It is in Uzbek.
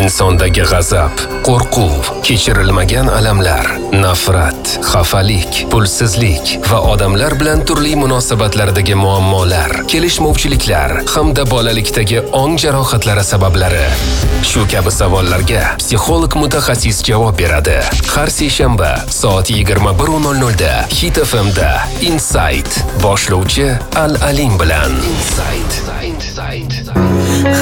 insondagi g'azab, qo'rquv, kechirilmagan alamlar, nafrat, xafalik, pulsizlik va odamlar bilan turli munosabatlardagi muammolar, kelishmovchiliklar hamda bolalikdagi ong jarohatlari sabablari. Shu kabi savollarga psixolog mutaxassis javob beradi. Har seshanba soat 21:00 da Hit FM'da Insight boshlovchi Al-Alim bilan. Insight.